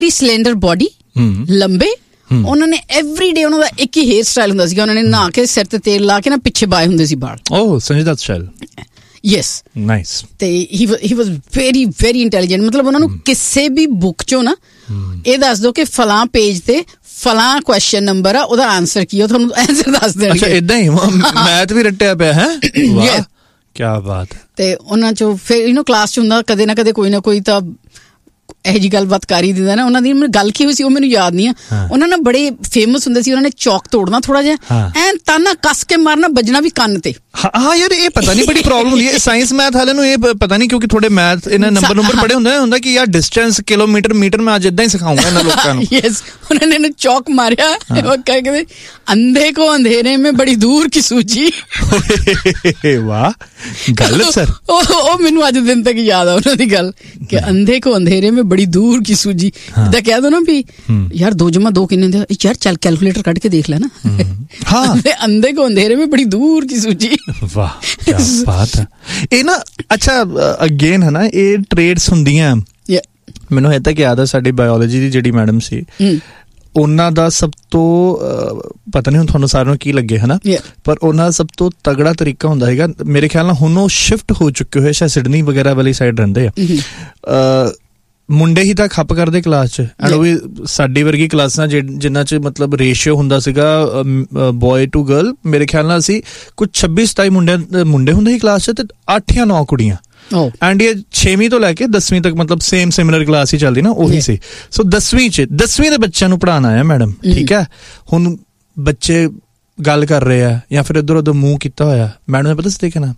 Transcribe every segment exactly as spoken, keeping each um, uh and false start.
Cylinder body, ਲੰਬੇ। ਉਹਨਾਂ ਨੇ ਐਵਰੀ ਡੇ ਉਹਨਾਂ ਦਾ ਇੱਕ ਹੀ ਹੇਅਰ ਸਟਾਈਲ ਹੁੰਦਾ ਸੀਗਾ। ਉਹਨਾਂ ਨੇ ਨਹਾ ਕੇ ਸਿਰ ਤੇ ਤੇਲ ਲਾ ਕੇ ਨਾ ਪਿੱਛੇ ਬਾਏ ਹੁੰਦੇ ਸੀ ਵਾਲ। ਓਹ Sanjay Dutt style. Yes, nice. ਤੇ ਹੀ ਹੀ ਵਾਸ ਵੈਰੀ ਵੈਰੀ ਇੰਟੈਲੀਜੈਂਟ। ਮਤਲਬ ਉਹਨਾਂ ਨੂੰ ਕਿਸੇ ਵੀ ਬੁੱਕ ਚੋਂ ਨਾ ਇਹ ਦੱਸ ਦੋ ਕਿ ਫਲਾਂ ਪੇਜ ਤੇ ਫਲਾਂ ਕੁਐਸਚਨ ਨੰਬਰ ਆ, ਉਹਦਾ ਆਨਸਰ ਕੀ ਆ, ਤੁਹਾਨੂੰ ਆਨਸਰ ਦੱਸ ਦੇਣਗੇ। ਅੱਛਾ, ਏਦਾਂ ਹੀ ਮੈਥ ਵੀ ਰੱਟਿਆ ਪਿਆ ਹੈ। ਵਾਹ, ਕਿਆ ਬਾਤ। ਤੇ ਉਹਨਾਂ ਚੋਂ ਫਿਰ ਯੂ ਨੋ ਕਲਾਸ ਚ ਹੁੰਦਾ ਕਦੇ ਨਾ ਕਦੇ ਕੋਈ ਨਾ ਕੋਈ ਤਾਂ ਇਹੋ ਜਿਹੀ ਗੱਲਬਾਤ ਕਰ ਹੀ ਦਿੰਦਾ ਨਾ। ਉਹਨਾਂ ਦੀ ਗੱਲ ਕੀ ਹੋਈ ਸੀ ਉਹ ਮੈਨੂੰ ਯਾਦ ਨਹੀਂ ਆ। ਉਹਨਾਂ ਨਾਲ ਬੜੇ ਫੇਮਸ ਹੁੰਦੇ ਸੀ। ਉਹਨਾਂ ਨੇ ਚੌਕ ਤੋੜਨਾ ਥੋੜਾ ਜਿਹਾ, ਐਨ ਤਾਨਾ ਕੱਸ ਕੇ ਮਾਰਨਾ, ਵੱਜਣਾ ਵੀ ਕੰਨ ਤੇ। ਹਾਂ ਯਾਰ, ਇਹ ਪਤਾ ਨਹੀਂ ਬੜੀ ਪ੍ਰੋਬਲਮ ਹੁੰਦੀ ਹੈ ਸਾਇੰਸ ਮੈਥ ਵਾਲੇ ਨੂੰ। ਇਹ ਪਤਾ ਨਹੀਂ ਕਿਉਂਕਿ ਥੋੜੇ ਮੈਥ ਇਹਨਾਂ ਨੰਬਰ ਨੰਬਰ ਪੜੇ ਹੁੰਦੇ ਹੁੰਦਾ ਕਿ ਯਾਰ ਡਿਸਟੈਂਸ ਕਿਲੋਮੀਟਰ ਮੀਟਰ ਮੈਂ ਅੱਜ ਏਦਾਂ ਹੀ ਸਿਖਾਉਂਗਾ ਇਹਨਾਂ ਲੋਕਾਂ ਨੂੰ। ਯੈਸ, ਉਹਨਾਂ ਨੇ ਇਹਨੂੰ ਚੌਕ ਮਾਰਿਆ। ਉਹ ਕਹਿੰਦੇ ਅੰਧੇ ਕੋ ਅੰਧੇਰੇ ਮੇਂ ਬੜੀ ਦੂਰ ਕੀ ਸੂਝੀ। ਵਾਹ ਗੱਲ ਸਰ, ਉਹ ਮੈਨੂੰ ਅੱਜ ਦਿਨ ਤੱਕ ਯਾਦ ਆ ਉਹਨਾਂ ਦੀ ਗੱਲ ਕਿ ਅੰਧੇ ਕੋ ਅੰਧੇਰੇ ਮੇਂ ਬੜੀ ਦੂਰ ਕੀ ਸੂਝੀ। ਜਿੱਦਾਂ ਕਹਿ ਦੋ ਨਾ ਵੀ ਯਾਰ ਦੋ ਜਮਾ ਦੋ ਕਿੰਨੇ ਦੇ, ਯਾਰ ਚੱਲ ਕੈਲਕੂਲੇਟਰ ਕੱਢ ਕੇ ਦੇਖ ਲੈ ਨਾ। ਹਾਂ, ਅੰਧੇ ਕੋ ਅੰਧੇਰੇ ਮੇਂ ਬੜੀ ਦੂਰ ਕੀ ਸੂਝੀ। ਵਾਹ, ਕਿਆ ਬਾਤ ਹੈ। ਇਹ ਨਾ ਅੱਛਾ ਅਗੇਨ ਹੈ ਨਾ, ਇਹ ਟ੍ਰੇਡਸ ਹੁੰਦੀਆਂ। ਮੈਨੂੰ ਹਜੇ ਤੱਕ ਯਾਦ ਆ ਸਾਡੀ ਬਾਇਓਲੋਜੀ ਦੀ ਜਿਹੜੀ ਮੈਡਮ ਸੀ, ਉਹਨਾਂ ਦਾ ਸਭ ਤੋਂ ਪਤਾ ਨਹੀਂ ਹੁਣ ਤੁਹਾਨੂੰ ਸਾਰਿਆਂ ਨੂੰ ਕੀ ਲੱਗੇ ਹੈ ਨਾ, ਪਰ ਉਹਨਾਂ ਦਾ ਸਭ ਤੋਂ ਤਗੜਾ ਤਰੀਕਾ ਹੁੰਦਾ ਹੈਗਾ, ਮੇਰੇ ਖਿਆਲ ਨਾਲ ਹੁਣ ਉਹ ਸ਼ਿਫਟ ਹੋ ਚੁੱਕੇ ਹੋਏ, ਸ਼ਾਇਦ ਸਿਡਨੀ ਵਗੈਰਾ ਵਾਲੀ ਸਾਈਡ ਰਹਿੰਦੇ ਆ। ਮੁੰਡੇ ਹੀ ਤਾਂ ਖੱਪ ਕਰਦੇ ਕਲਾਸ 'ਚ, ਐਂਡ ਉਹ ਵੀ ਸਾਡੀ ਵਰਗੀ ਕਲਾਸਾਂ ਜਿਨ੍ਹਾਂ 'ਚ ਮਤਲਬ ਰੇਸ਼ੀਓ ਹੁੰਦਾ ਸੀਗਾ ਬॉय ਟੂ ਗਰਲ। ਮੇਰੇ ਖਿਆਲ ਨਾਲ ਅਸੀਂ ਕੁਝ ਛੱਬੀ ਸਤਾਈ ਮੁੰਡੇ ਮੁੰਡੇ ਹੁੰਦੇ ਸੀ ਕਲਾਸ 'ਚ, ਤੇ ਅੱਠ ਜਾਂ ਨੌ ਕੁੜੀਆਂ। ਐਂਡ ਇਹ ਛੇਵੀਂ ਤੋਂ ਲੈ ਕੇ ਦਸਵੀਂ ਤੱਕ ਮਤਲਬ ਸੇਮ ਸਿਮਿਲਰ ਕਲਾਸ ਹੀ ਚੱਲਦੀ ਨਾ, ਉਹੀ ਸੀ। ਸੋ ਦਸਵੀਂ 'ਚ ਦਸਵੀਂ ਦੇ ਬੱਚਿਆਂ ਨੂੰ ਪੜ੍ਹਾਉਣਾ ਆਇਆ ਮੈਡਮ, ਠੀਕ ਹੈ। ਹੁਣ ਬੱਚੇ ਗੱਲ ਕਰ ਰਹੇ ਆ ਜਾਂ ਫਿਰ ਇੱਧਰ ਉੱਧਰ ਮੂੰਹ ਕੀਤਾ ਹੋਇਆ, ਮੈਡਮ ਨੇ ਪਤਾ ਸੀ ਦੇਖਣਾ,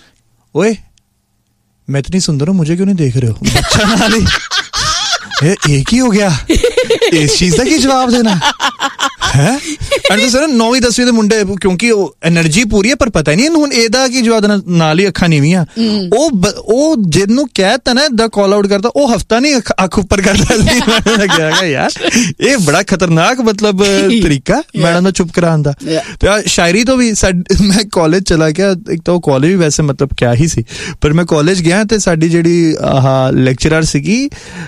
ਓਏ मैं इतनी सुंदर हूँ, मुझे क्यों नहीं देख रहे हो? बच्चा ना ले, एक ही हो गया, इस चीज का की जवाब देना है। ਐਂਡ ਸਰ ਨੌਵੀਂ ਦਸਵੀਂ ਦੇ ਮੁੰਡੇ ਕਿਉਂਕਿ ਉਹ એનર્ਜੀ ਪੂਰੀ ਹੈ, ਪਰ ਪਤਾ ਨਹੀਂ ਹੁਣ ਇਹਦਾ ਕੀ ਜਵਾਬ ਦੇਣਾ, ਨਾਲ ਹੀ ਅੱਖਾਂ ਨੀਵੀਆਂ। ਉਹ ਉਹ ਜਿਹਨੂੰ ਕਹਿਤਾ ਨਾ ਏਦਾਂ ਕਾਲ ਆਊਟ ਕਰਦਾ, ਉਹ ਹਫਤਾ ਨਹੀਂ ਅੱਖ ਉੱਪਰ ਕਰਦਾ ਸੀ। ਮੈਨੂੰ ਲੱਗਿਆ ਯਾਰ ਇਹ ਬੜਾ ਖਤਰਨਾਕ ਮਤਲਬ ਤਰੀਕਾ ਮੈਡਮ ਦਾ ਚੁੱਪ ਕਰਾਉਣ ਦਾ। ਤੇ ਸ਼ਾਇਰੀ ਤੋਂ ਵੀ ਮੈਂ ਕਾਲਜ ਚਲਾ ਗਿਆ, ਇੱਕ ਤਾਂ ਉਹ ਕਾਲਜ ਵੀ ਵੈਸੇ ਮਤਲਬ ਕਿਆ ਹੀ ਸੀ, ਪਰ ਮੈਂ ਕਾਲਜ ਗਿਆ ਤੇ ਸਾਡੀ ਜਿਹੜੀ ਆਹ ਲੈਕਚਰਰ ਸੀਗੀ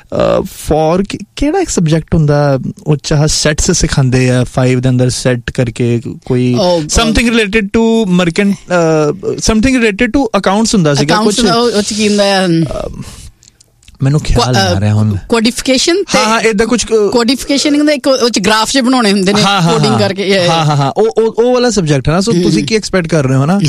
ਫੋਰ ਕਿਹੜਾ ਇੱਕ ਸਬਜੈਕਟ ਹੁੰਦਾ ਉਹ ਚਾਹ ਸੈਟਸ ਸਿਖਾਉਂਦੇ ਆ ਫਾਈਵ ਦੇ ਅੰਦਰ ਸੈਟ ਕਰਕੇ ਕੋਈ something related to ਮਰਕੈਂਟ something related to accounts ਹੁੰਦਾ ਸੀਗਾ ਕੁਝ। ਉਹ ਚ ਕੀ ਹੁੰਦਾ ਆ ਮੈਨੂੰ ਖਿਆਲ ਨਹੀਂ ਆ ਰਿਹਾ ਹੁਣ। ਕੋਡਿਫਿਕੇਸ਼ਨ, ਹਾਂ ਹਾਂ ਏਦਾਂ ਕੁਝ ਕੋਡਿਫਿਕੇਸ਼ਨ ਹੁੰਦਾ, ਇੱਕ ਉਹ ਚ ਗ੍ਰਾਫ ਜੇ ਬਣਾਉਣੇ ਹੁੰਦੇ ਨੇ ਕੋਡਿੰਗ ਕਰਕੇ। ਹਾਂ ਹਾਂ ਹਾਂ ਉਹ ਉਹ ਵਾਲਾ ਸਬਜੈਕਟ ਹੈ ਨਾ। ਸੋ ਤੁਸੀਂ ਕੀ ਐਕਸਪੈਕਟ ਕਰ ਰਹੇ ਹੋ ਨਾ।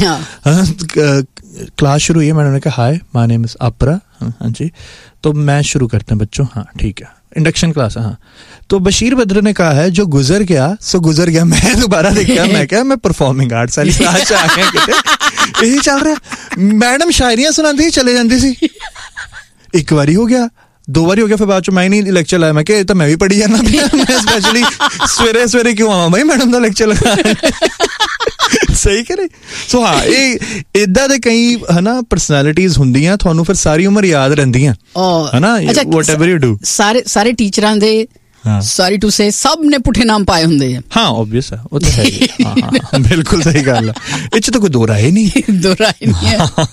क्लास शुरू हुई है, मैंने कहा हाय माय नेम इज अपरा। हाँ जी, तो मैं शुरू करते हैं बच्चों। हाँ ठीक है, इंडक्शन क्लास है। हाँ, तो बशीर बद्र ने कहा है जो गुजर गया सो गुजर गया। मैं दोबारा देखा, मैं क्या मैं परफॉर्मिंग आर्ट्स वाली क्लास आ गया किते यही चल रहा। मैडम शायरियां सुनाती ही चले जाती सी, एक बारी हो गया, दो बारी हो गया, फिर बाद चो मैं नहीं लेक्चर लाया। मैं क्या तो मैं भी पढ़ी जाना, मैं स्पेशली सवेरे सवेरे क्यों आवा भाई मैडम का लेक्चर लगा। ਸਹੀ ਕਰੇ। ਸੋ ਹਾਂ, ਇਹ ਏਦਾਂ ਦੇ ਕਈ ਹਨਾ ਪਰਸਨੈਲਿਟੀਜ਼ ਹੁੰਦੀਆਂ, ਤੁਹਾਨੂੰ ਫਿਰ ਸਾਰੀ ਉਮਰ ਯਾਦ ਰਹਿੰਦੀਆਂ ਹਨਾ, ਵਟਐਵਰ ਯੂ ਡੂ। ਸਾਰੇ ਸਾਰੇ ਟੀਚਰਾਂ ਦੇ ਸੌਰੀ ਟੂ ਸੇ ਸਭ ਨੇ ਪੁੱਠੇ ਨਾਮ ਪਾਏ ਹੁੰਦੇ ਆ। ਹਾਂ ਓਬਵੀਅਸ ਹੈ, ਉਹ ਤਾਂ ਹੈ ਹੀ। ਹਾਂ ਹਾਂ ਬਿਲਕੁਲ ਸਹੀ ਗੱਲ ਹੈ, ਇਹ ਚ ਤਾਂ ਕੋਈ ਦੋ ਰਾਏ ਨਹੀਂ ਦੋ ਰਾਏ ਨਹੀਂ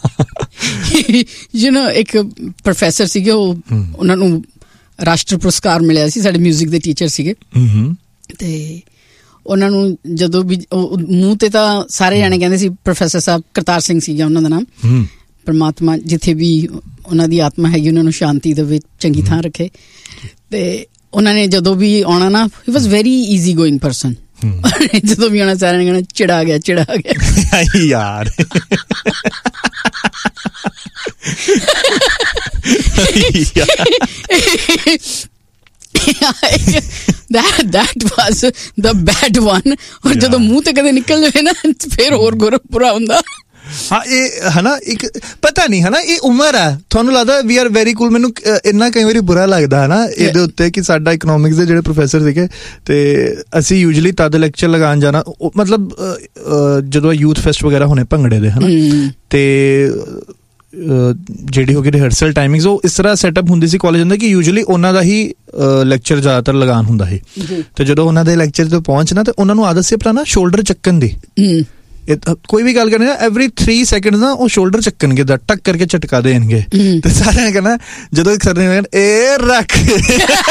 ਹੈ। ਯੂ ਨੋ ਇੱਕ ਪ੍ਰੋਫੈਸਰ ਸੀਗੇ, ਉਹ ਉਹਨਾਂ ਨੂੰ ਰਾਸ਼ਟਰ ਪੁਰਸਕਾਰ ਮਿਲਿਆ ਸੀ, ਸਾਡੇ ਮਿਊਜ਼ਿਕ ਦੇ ਟੀਚਰ ਸੀਗੇ। ਤੇ ਉਹਨਾਂ ਨੂੰ ਜਦੋਂ ਵੀ ਮੂੰਹ ਤੇ ਤਾਂ ਸਾਰੇ ਜਾਣੇ ਕਹਿੰਦੇ ਸੀ, ਪ੍ਰੋਫੈਸਰ ਸਾਹਿਬ ਕਰਤਾਰ ਸਿੰਘ ਸੀਗਾ ਉਹਨਾਂ ਦਾ ਨਾਮ, ਪਰਮਾਤਮਾ ਜਿੱਥੇ ਵੀ ਉਹਨਾਂ ਦੀ ਆਤਮਾ ਹੈਗੀ ਉਹਨਾਂ ਨੂੰ ਸ਼ਾਂਤੀ ਦੇਵੇ, ਚੰਗੀ ਥਾਂ ਰੱਖੇ। ਤੇ ਉਹਨਾਂ ਨੇ ਜਦੋਂ ਵੀ ਆਉਣਾ ਨਾ, ਹੀ ਵਾਜ਼ ਵੈਰੀ ਈਜ਼ੀ ਗੋਇੰਗ ਪਰਸਨ। ਜਦੋਂ ਵੀ ਆਉਣਾ ਸਾਰਿਆਂ ਨੇ ਕਹਿਣਾ ਚਿੜਾ ਗਿਆ ਚਿੜਾ ਗਿਆ ਯਾਰ। that that was the bad one। ਔਰ ਜਦੋਂ ਮੂੰਹ ਤੇ ਕਦੇ ਨਿਕਲ ਜਾਵੇ ਨਾ ਫਿਰ ਹੋਰ ਬੁਰਾ ਹੁੰਦਾ। ਹਾਂ ਇਹ ਹੈ ਨਾ, ਇੱਕ ਪਤਾ ਨਹੀਂ ਹੈ ਨਾ, ਇਹ ਉਮਰ ਹੈ। ਤੁਹਾਨੂੰ ਲੱਗਦਾ ਵੀ ਆਰ ਵੈਰੀ ਕੂਲ। ਮੈਨੂੰ ਇੰਨਾ ਕਈ ਵਾਰੀ ਬੁਰਾ ਲੱਗਦਾ ਹੈ ਨਾ ਇਹਦੇ ਉੱਤੇ ਕਿ ਸਾਡਾ ਇਕਨੋਮਿਕਸ ਦੇ ਜਿਹੜੇ ਪ੍ਰੋਫੈਸਰ ਸੀਗੇ, ਤੇ ਅਸੀਂ ਯੂਜਲੀ ਤਦ ਲੈਕਚਰ ਲਗਾਉਣ ਜਾਣਾ, ਮਤਲਬ ਜਦੋਂ ਯੂਥ ਫੈਸਟ ਵਗੈਰਾ ਹੋਣੇ ਭੰਗੜੇ ਦੇ ਹੈ ਨਾ, ਤੇ ਜਿਹੜੀ ਹੋ ਗਈ ਰਿਹਰਸਲ ਟਾਈਮਿੰਗਸ ਉਹ ਇਸ ਤਰ੍ਹਾਂ ਸੈਟਅਪ ਹੁੰਦੀ ਸੀ ਕਾਲਜ ਅੰਦਰ ਕਿ ਯੂਜਲੀ ਉਹਨਾਂ ਦਾ ਹੀ ਲੈਕਚਰ ਜ਼ਿਆਦਾਤਰ ਲਗਾਉਣ ਹੁੰਦਾ ਸੀ। ਤੇ ਜਦੋਂ ਉਹਨਾਂ ਦੇ ਲੈਕਚਰ ਤੇ ਪਹੁੰਚਣਾ ਤੇ ਉਹਨਾਂ ਨੂੰ ਆਦਤ ਸੀ ਆਪਣਾ ਨਾ ਸ਼ੋਲਡਰ ਚੱਕਣ ਦੀ। ਕੋਈ ਵੀ ਗੱਲ ਕਰਨੀ ਨਾ ਐਵਰੀ ਥ੍ਰੀ ਸੈਕਿੰਡ ਨਾ ਉਹ ਸ਼ੋਲਡਰ ਚੱਕਣਗੇ, ਦਾ ਟੱਕ ਕਰਕੇ ਝਟਕਾ ਦੇਣਗੇ। ਤੇ ਸਾਰਿਆਂ ਨੇ ਕਹਿਣਾ ਜਦੋਂ ਸਰ ਨੇ ਇਹ ਰੱਖ